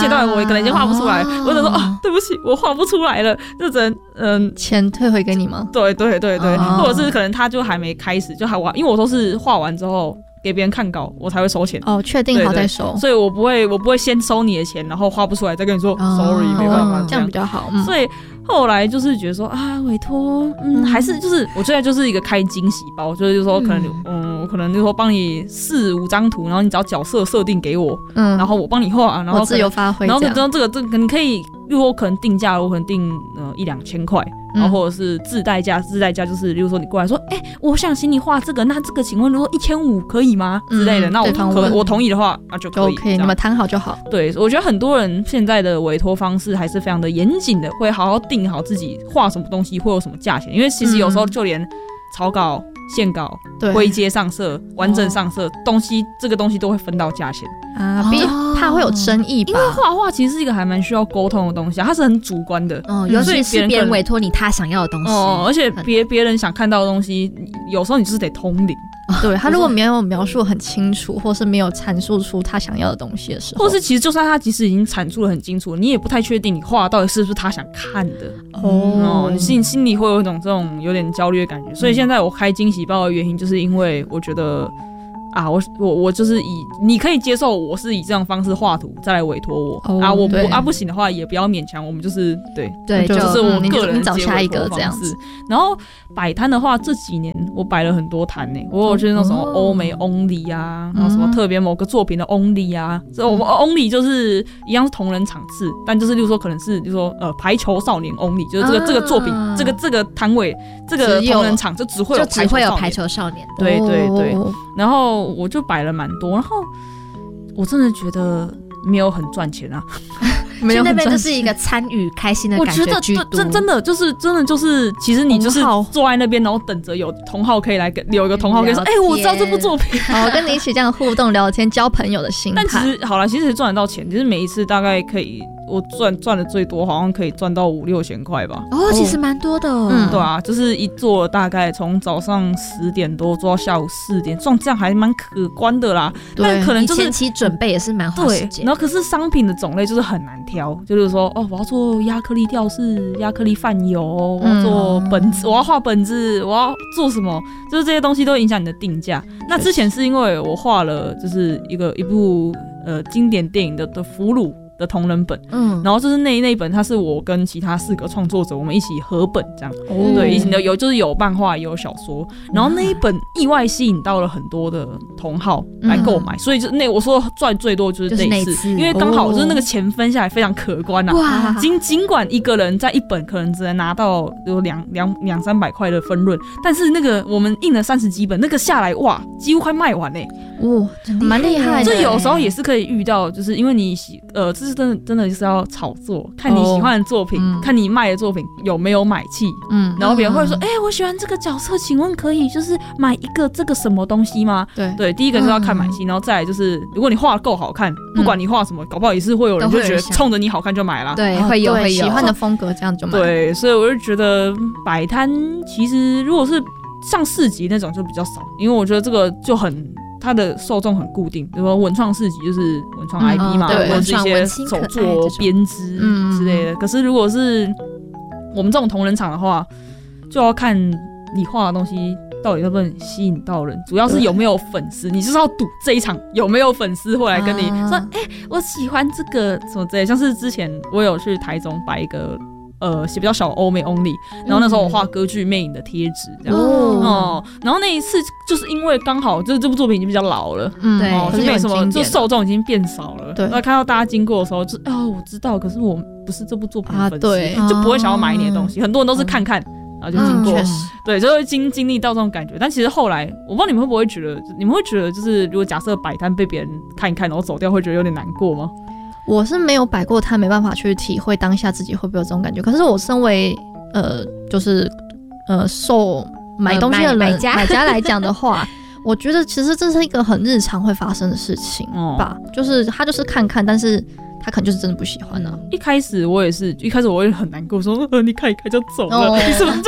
段我可能已经画不出来，啊、我就说啊，对不起，我画不出来了，就只能嗯， 钱退回给你吗？ 对对对对， 啊、 或者是可能他就还没开始，就还我因为我都是画完之后给别人看稿，我才会收钱。 哦，确定好再收， 所以我不会我不会先收你的钱，然后画不出来再跟你说、哦、sorry， 没办法， 这样比较好。嗯、 所以后来就是觉得说啊，委托，嗯，还是就是我现在就是一个开惊喜包，就是说可能嗯，我可能就说帮你四五张图，然后你只要角色设定给我，嗯，然后我帮你画，然后自由发挥， 然后这个这个你可以，如果我可能定价，我可能定呃一两千块。然后或者是自带价，自带价就是，例如说你过来说，哎、欸，我想请你画这个，那这个请问如果一千五可以吗？之类的，嗯、那我可我同意的话，那就可以。 OK， 你们谈好就好。 对，我觉得很多人现在的委托方式还是非常的严谨的，会好好定好自己画什么东西会有什么价钱，因为其实有时候就连草稿、线稿、灰阶上色、完整上色、哦、东西，这个东西都会分到价钱啊，毕、哦、怕会有争议吧？ 因为画画其实是一个还蛮需要沟通的东西、啊，它是很主观的， 哦，尤其是别人委托你他想要的东西， 哦，而且别别人想看到的东西，有时候你就是得通灵。 对，他如果没有描述很清楚，或是没有阐述出他想要的东西的时候， 或是其实就算他即使已经阐述得很清楚，你也不太确定你画到底是不是他想看的哦，你心心里会有一种这种有点焦虑的感觉。所以现在我开惊喜包的原因，就是因为我觉得。啊，我我我就是以你可以接受我是以这样方式画图再来委托我、oh, 啊，我不啊不行的话也不要勉强，我们就是对对， 就是我个人找下一个这样子。 然后摆摊的话，这几年我摆了很多摊呢、欸，我有就是那种什么欧美 only 啊，然后什么特别某个作品的 only 啊，这、嗯、我们 only 就是一样是同人场次，但就是例如说可能是就是说呃排球少年 only， 就是这个、啊、这个作品这个这个摊位这个同人场就只会有就只会有排球少年， 对对对，然后。我就摆了蛮多，然后我真的觉得没有很赚钱啊， 没有很赚钱，那边就是一个参与开心的感觉居多。 我觉得真真的就是真的就是，其实你就是坐在那边，然后等着有同好可以来留一个同好，可以说，哎、欸，我知道这部作品， 哦，跟你一起这样互动聊天、交朋友的心态。 但其实好了，其实赚得到钱，就是每一次大概可以。我赚赚的最多，好像可以赚到五六千块吧。 哦，其实蛮多的。 嗯，对啊，就是一做大概从早上十点多做到下午四点，赚这样还蛮可观的啦。 对， 可能就是前期准备也是蛮花时间。 然后可是商品的种类就是很难挑，就是说哦，我要做亚克力吊饰、亚克力泛油，我要做本子，嗯、我要画本子，我要做什么，就是这些东西都影响你的定价。那之前是因为我画了就是一个一部呃经典电影的的俘虏。的同人本，嗯，然后就是那那一本，它是我跟其他四个创作者我们一起合本这样，哦、对，一起的有就是有漫画也有小说，然后那一本意外吸引到了很多的同好来购买，嗯、所以就那我说赚最多就是这一次，就是、因为刚好就是那个钱分下来非常可观啊，哇，尽尽管一个人在一本可能只能拿到有两两两三百块的分润，但是那个我们印了三十几本，那个下来哇，几乎快卖完嘞、欸， 哇，蛮厉害的， 就有时候也是可以遇到，就是因为你喜呃这是。真的真的就是要炒作，看你喜欢的作品， oh, 嗯、看你卖的作品有没有买气，嗯，然后别人会说，哎、嗯欸，我喜欢这个角色，请问可以就是买一个这个什么东西吗？对对，第一个就是要看买气，嗯、然后再来就是，如果你画得够好看，不管你画什么，搞不好也是会有人就觉得冲着你好看就买了， 对，会有会有喜欢的风格这样就买。 对，所以我就觉得摆摊其实如果是上市集那种就比较少，因为我觉得这个就很。它的受众很固定，比如说文创市集就是文创 I P 嘛，嗯、或者是一些手作编织之类的。可是如果是我们这种同人场的话，就要看你画的东西到底能不能吸引到人，主要是有没有粉丝。你就是要赌这一场有没有粉丝会来跟你说，哎、啊欸，我喜欢这个什么之类。像是之前我有去台中摆一个。呃，写比较小欧美 only， 然后那时候我画歌剧魅影的贴纸这样，哦、嗯，然后那一次就是因为刚好就是这部作品已经比较老了，嗯，对、哦，就没什么，就受众已经变少了，对，那看到大家经过的时候，就哦，我知道，可是我不是这部作品的粉丝、啊，对，就不会想要买你的东西，嗯、很多人都是看看。然后就经过，嗯、对，就会经经历到这种感觉。但其实后来，我不知道你们会不会觉得，你们会觉得就是如果假设摆摊被别人看一看，然后走掉，会觉得有点难过吗？ 我是没有摆过摊，没办法去体会当下自己会不会有这种感觉。可是我身为呃，就是呃受买东西的人、呃、买, 买, 家买家来讲的话，我觉得其实这是一个很日常会发生的事情吧。哦、就是他就是看看，但是他可能就是真的不喜欢啊。 一开始我也是，一开始我也很难过，说呃你看一看就走了，哦、你怎么就觉得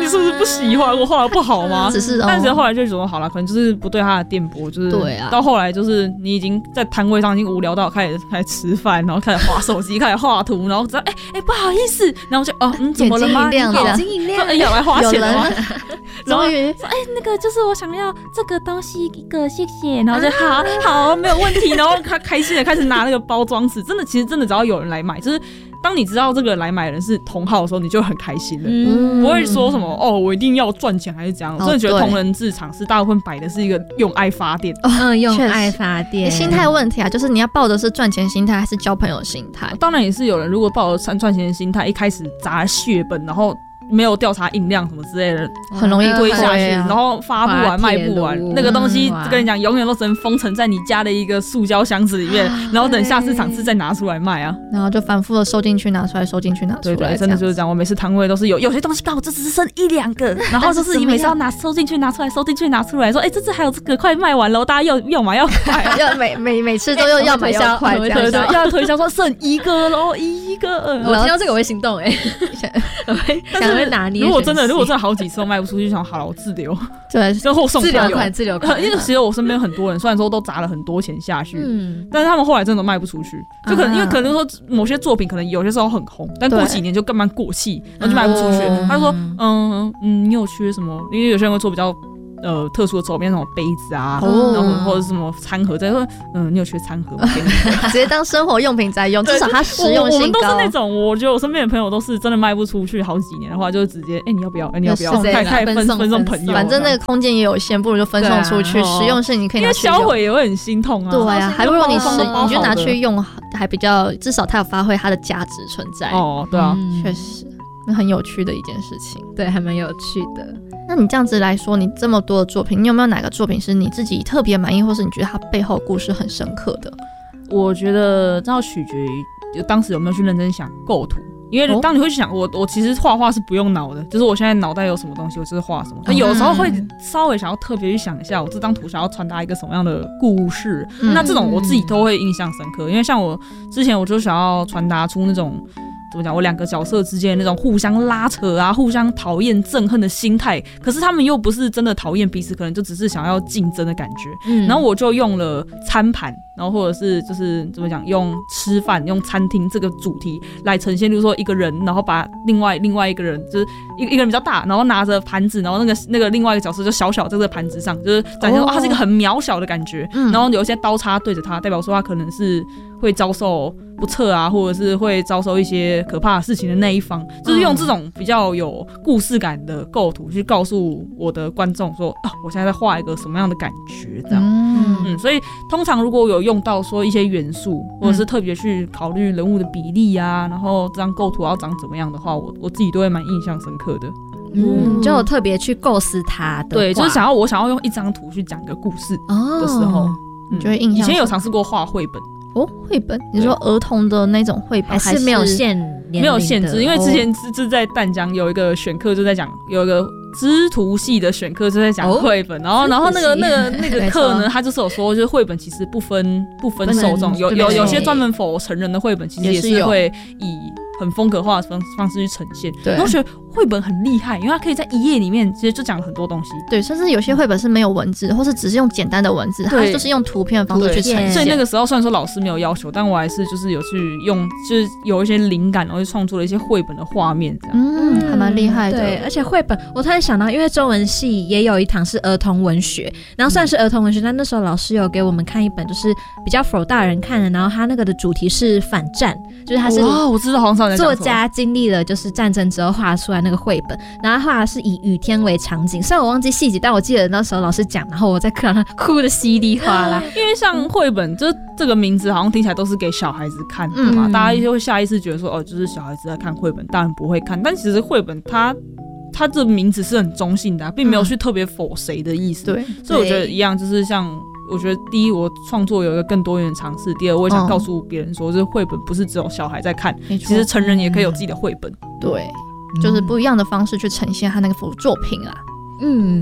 你是不是不喜欢我画的不好吗？ 只是，哦、 但是后来就觉得好了，可能就是不对他的电波，就是对啊。 到后来就是你已经在摊位上已经无聊到开始开始吃饭，然后开始滑手机，开始画图，然后知道哎哎不好意思，然后就哦嗯怎么了吗？ 眼睛一亮， 哎要来花钱了吗？ 终于说哎那个就是我想要这个东西一个谢谢，然后就好好没有问题，然后他开心的开始拿那个包装纸，真的其实真的只要有人来买，就是当你知道这个来买的人是同好的时候，你就很开心了，嗯、不会说什么哦我一定要赚钱还是怎样，我真的觉得同人志场是大部分摆的是一个用爱发电， 嗯用爱发电， 心态问题啊，就是你要抱的是赚钱心态还是交朋友心态？ 当然也是有人如果抱着赚钱的心态，一开始砸血本，然后没有调查印量什么之类的， 很容易推下去， 啊、 然后发不完卖不完，那个东西跟你讲，永远都只能封存在你家的一个塑胶箱子里面，然后等下次场次再拿出来卖啊， 然后就反复的收进去拿出来，收进去拿出来， 对对，真的就是这样。我每次摊位都是有有些东西刚好就只剩一两个，然后就是你每次要拿收进去拿出来，收进去拿出来，说哎、欸、这次还有这个快卖完了，大家要要买要快、啊， 要每每每次都要要买要快， 对对对，要推销说剩一个喽，一个。 我听到这个我会心动哎、欸，我会想会拿捏。 如果真的如果真的好几次都卖不出去，想好了我自留， 对， 最后送自留款自留款。 因为其实我身边很多人，虽然说都砸了很多钱下去，嗯，但是他们后来真的卖不出去，就可能、啊、因为可能说某些作品可能有些时候很红，但过几年就更慢过气，然后就卖不出去。嗯、他就说，嗯嗯，你有缺什么？因为有些人会做比较。呃，特殊的周边那种杯子啊，哦、然后或者什么餐盒，再说，嗯，你有缺餐盒吗？给你直接当生活用品在用，至少它实用性高。我们都是那种，我觉得我身边的朋友都是真的卖不出去好几年的话，就直接，哎、欸，你要不要？哎、欸，你要不要？开开分分送朋友， 反正那个空间也有限，不如就分送出去，啊、实用性你可以拿去用。 因为销毁也会很心痛啊。 对啊，还不如你实，你就拿去用，还比较至少它有发挥它的价值存在。 哦，对啊， 确、嗯、实。那很有趣的一件事情， 对，还蛮有趣的。 那你这样子来说，你这么多的作品，你有没有哪个作品是你自己特别满意，或是你觉得它背后故事很深刻的？ 我觉得这要取决于当时有没有去认真想构图，因为当你会去想，我我其实画画是不用脑的，就是我现在脑袋有什么东西，我就是画什么。那、嗯、有时候会稍微想要特别去想一下，我这张图想要传达一个什么样的故事，嗯、那这种我自己都会印象深刻。因为像我之前我就想要传达出那种。怎么讲？我两个角色之间那种互相拉扯啊，互相讨厌、憎恨的心态，可是他们又不是真的讨厌彼此，可能就只是想要竞争的感觉。嗯，然后我就用了餐盘，然后或者是就是怎么讲，用吃饭、用餐厅这个主题来呈现，就是说一个人，然后把另外另外一个人，就是一一个人比较大，然后拿着盘子，然后那个那个另外一个角色就小小在这个盘子上，就是展现说、哦啊、他是一个很渺小的感觉。嗯，然后有一些刀叉对着他，代表说他可能是会遭受不测啊，或者是会遭受一些可怕的事情的那一方，就是用这种比较有故事感的构图去告诉我的观众说啊，我现在在画一个什么样的感觉这样。嗯, 嗯，所以通常如果有用到说一些元素，或者是特别去考虑人物的比例啊，然后这张构图要长怎么样的话，我我自己都会蛮印象深刻的。 嗯，就有特别去构思它的， 对，就是想要我想要用一张图去讲一个故事的时候， 你就会印象。 以前有尝试过画绘本。 哦，绘本？你说儿童的那种绘本， 还是没有限没有限制？因为之前是在淡江有一个选课，就在讲有一个织图系的选课，就在讲绘本，哦、然后然后那个那个那个课呢，他就是有说，就是绘本其实不分不分受众，有有有些专门 for 成人的绘本，其实也是会以很风格化的方方式去呈现。对，然后我觉得绘本很厉害，因为它可以在一页里面其实就讲了很多东西。 对，甚至有些绘本是没有文字，或是只是用简单的文字，它就是用图片的方式去呈现。 所以那个时候虽然说老师没有要求，但我还是就是有去用，就是有一些灵感，然后就创作了一些绘本的画面这样。 嗯，还蛮厉害的。 对，而且绘本我突然想到，因为中文系也有一堂是儿童文学，然后算是儿童文学，但那时候老师有给我们看一本就是比较 for 大人看的，然后他那个的主题是反战，就是他是哦，我知道黄少在讲作家经历了就是战争之后画出来那个绘本。然后画的是以雨天为场景，虽然我忘记细节，但我记得那时候老师讲，然后我在课堂上哭得稀里哗啦。 因为像绘本，就这个名字好像听起来都是给小孩子看的嘛，嗯、大家就会下意识觉得说，哦，就是小孩子在看绘本，大人不会看。但其实绘本它它这名字是很中性的、啊，并没有去特别否谁的意思。对、嗯，所以我觉得一样，就是像我觉得第一，我创作有一个更多元的尝试；第二，我也想告诉别人说，这绘本不是只有小孩在看，其实成人也可以有自己的绘本。 对。就是不一样的方式去呈现他那个作品啊。 嗯，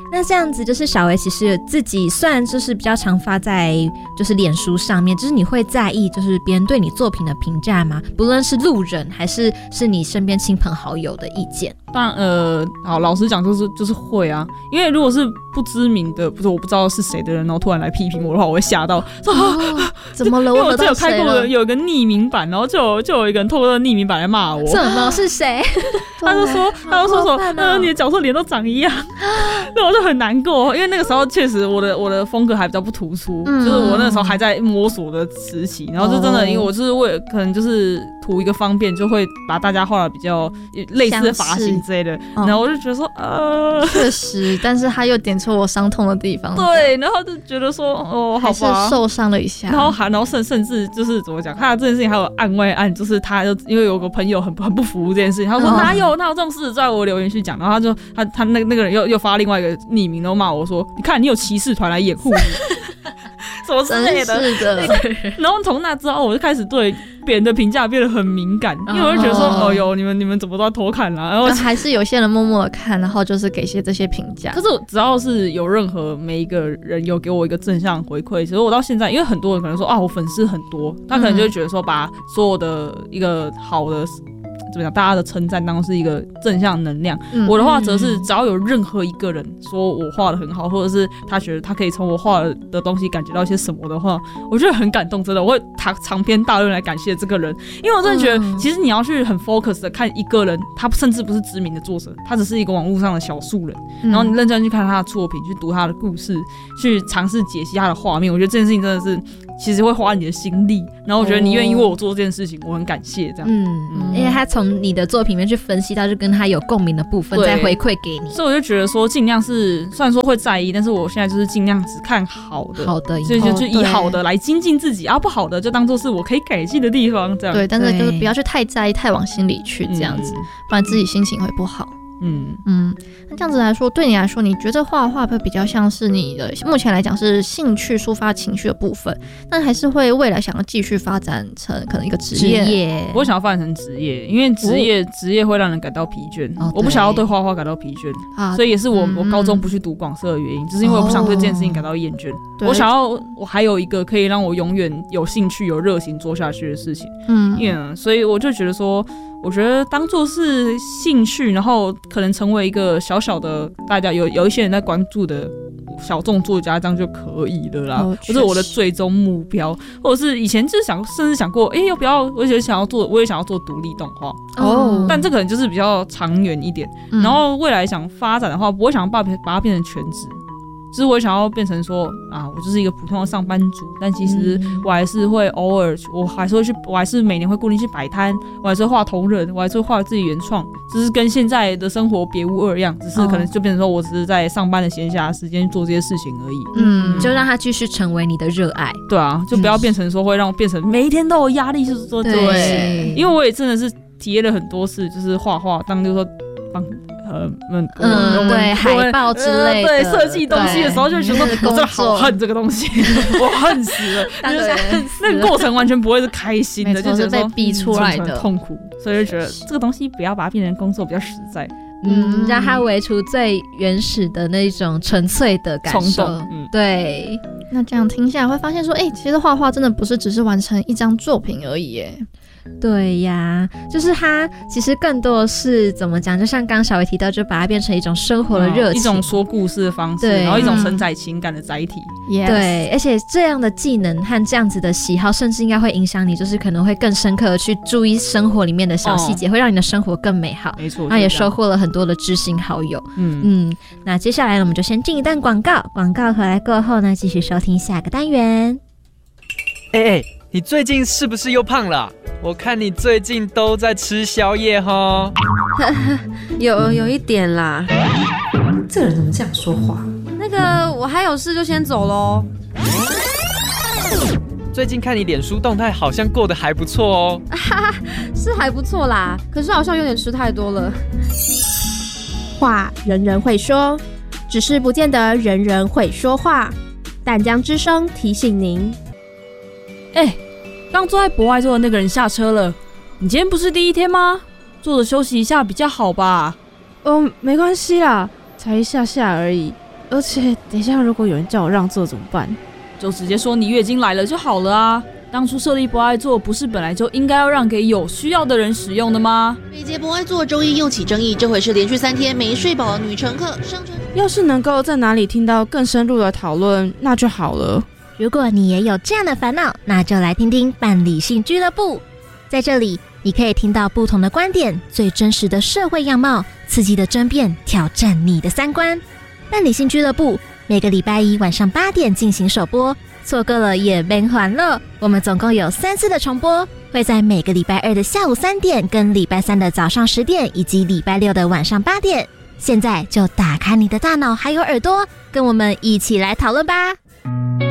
那这样子就是小维其实自己虽然就是比较常发在就是脸书上面，就是你会在意就是别人对你作品的评价吗？不论是路人还是是你身边亲朋好友的意见。 当然呃好老实讲就是就是会啊，因为如果是不知名的不是我不知道是谁的人然后突然来批评我的话，我会吓到说、 哦、怎么了？ 因为我只有开过的有一个匿名版，然后就有就有一个人透过匿名版来骂我。 怎么是谁？ 他就说他就说说呃你的角色脸都长一样，那我就很难过，因为那个时候确实我的我的风格还比较不突出、嗯，就是我那个时候还在摸索的时期，然后就真的因为我就是为了可能就是图一个方便，就会把大家画的比较类似的发型之类的，然后我就觉得说呃确实，但是他又点出我伤痛的地方， 对，然后就觉得说哦好吧， 还是受伤了一下， 然后还然后甚甚至就是怎么讲，他这件事情还有案外案，就是他就因为有个朋友很很不服这件事情，他说、哦、哪有哪有这种事，在我留言区讲，然后他就他他那那个人又又发另外一个匿名，然后骂我说你看你有骑士团来掩护你。什么之类的， 是的。 然后从那之后，我就开始对别人的评价变得很敏感，因为我就觉得说，哦哟，你们你们怎么都在偷看啦？然后还是有些人默默的看，然后就是给些这些评价。 可是只要是有任何每一个人有给我一个正向回馈，其实我到现在，因为很多人可能说啊，我粉丝很多，他可能就会觉得说，把所有的一个好的。怎么讲？大家的称赞当中是一个正向能量。嗯、我的话则是，只要有任何一个人说我画的很好，或者是他觉得他可以从我画的东西感觉到一些什么的话，我觉得很感动。真的，我会长长篇大论来感谢这个人，因为我真的觉得，嗯、其实你要去很 focus 的看一个人，他甚至不是知名的作者，他只是一个网络上的小素人，嗯、然后你认真去看他的作品，去读他的故事，去尝试解析他的画面，我觉得这件事情真的是。其实会花你的心力，然后我觉得你愿意为我做这件事情，我很感谢这样。嗯， 嗯因为他从你的作品里面去分析到，就跟他有共鸣的部分，再回馈给你。 所以我就觉得说，尽量是虽然说会在意，但是我现在就是尽量只看好的， 好的， 所以就就以好的来精进自己啊，不好的就当做是我可以改进的地方，这样。 对，但是就是不要去太在意，太往心里去这样子，嗯、不然自己心情会不好。嗯嗯，那这样子来说，对你来说，你觉得画画会比较像是你的目前来讲是兴趣抒发情绪的部分，但还是会未来想要继续发展成可能一个职业？ 职业我想要发展成职业，因为职业职、哦、业会让人感到疲倦，哦、我不想要对画画感到疲倦，啊、所以也是我、嗯、我高中不去读广社的原因，就是因为我不想对这件事情感到厌倦。哦、我想要我还有一个可以让我永远有兴趣、有热情做下去的事情。嗯，因为所以我就觉得说。我觉得当作是兴趣，然后可能成为一个小小的大家有有一些人在关注的小众作家，这样就可以了啦。哦、这是我的最终目标，或者是以前就是想，甚至想过，哎、欸，要不要？我也想要做，我也想要做独立动画哦。但这可能就是比较长远一点。嗯、然后未来想发展的话，不会想把把它变成全职。就是我想要变成说啊，我就是一个普通的上班族，但其实我还是会偶尔，我还是会去，我还是每年会固定去摆摊，我还是会画同人，我还是会画自己原创，只是跟现在的生活别无二样，只是可能就变成说我只是在上班的闲暇时间做这些事情而已。 嗯，就让它继续成为你的热爱。 对啊，就不要变成说会让我变成每一天都有压力，就是说对，因为我也真的是体验了很多次，就是画画，当就是说帮。呃嗯嗯，对，海报之类的， 对，设计东西的时候就觉得我真的好恨这个东西，我恨死了，就是那个过程完全不会是开心的，就是被逼出来的痛苦，所以就觉得这个东西不要把它变成工作比较实在， 嗯，让它维持最原始的那种纯粹的感受，嗯，对。 那这样听下来会发现说，哎、欸，其实画画真的不是只是完成一张作品而已，耶。 对呀，就是它其实更多的是怎么讲，就像刚小维提到，就把它变成一种生活的热情、嗯、 一种说故事的方式，然后一种承载情感的载体、 嗯、对，而且这样的技能和这样子的喜好甚至应该会影响你，就是可能会更深刻的去注意生活里面的小细节、哦、会让你的生活更美好， 没错， 那也收获了很多的知心好友。嗯嗯，那接下来呢，我们就先进一段广告，广告回来过后呢，继续收听下个单元。 哎哎，你最近是不是又胖了？我看你最近都在吃宵夜齁。 有有一点啦。这个人怎么这样说话？那个我还有事就先走咯。 最近看你脸书动态好像过得还不错哦。 是还不错啦，可是好像有点吃太多了。 话人人会说，只是不见得人人会说话。淡江之声提醒您。 哎、欸，刚坐在博爱座的那个人下车了。你今天不是第一天吗？坐着休息一下比较好吧。 哦，没关系啦，才一下下而已。 而且等一下如果有人叫我让座怎么办？ 就直接说你月经来了就好了啊。当初设立博爱座不是本来就应该要让给有需要的人使用的吗？ 每节博爱座周一又起争议，这回是连续三天没睡饱的女乘客上车。 要是能够在哪里听到更深入的讨论，那就好了。 如果你也有这样的烦恼，那就来听听伴理性俱乐部。在这里，你可以听到不同的观点，最真实的社会样貌，刺激的争辩，挑战你的三观。伴理性俱乐部每个礼拜一晚上八点进行首播，错过了也没还了。我们总共有三次的重播，会在每个礼拜二的下午三点、跟礼拜三的早上十点，以及礼拜六的晚上八点。现在就打开你的大脑还有耳朵，跟我们一起来讨论吧。